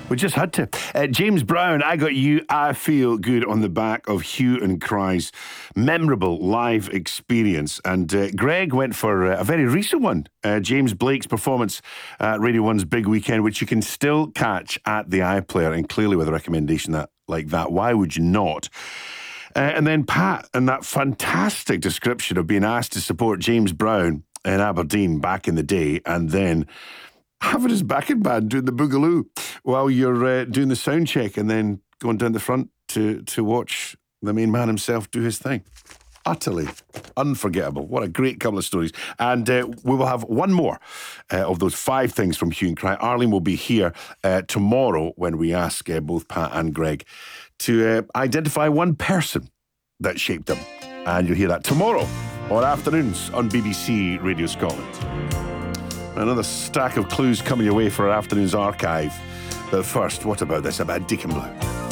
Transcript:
We just had to. James Brown, I Got You, I Feel Good, on the back of Hue and Cry's memorable live experience. And Greg went for a very recent one, James Blake's performance at Radio 1's Big Weekend, which you can still catch at the iPlayer, and clearly with a recommendation like that, why would you not? And then Pat, and that fantastic description of being asked to support James Brown in Aberdeen back in the day, and then having his backing band doing the boogaloo while you're doing the sound check, and then going down the front to watch the main man himself do his thing. Utterly unforgettable. What a great couple of stories. And we will have one more of those 5 things from Hue and Cry. Arlene will be here tomorrow when we ask both Pat and Greg to identify one person that shaped them. And you'll hear that tomorrow on Afternoons on BBC Radio Scotland. Another stack of clues coming your way for our Afternoons archive. But first, what about this? About Deacon Blue.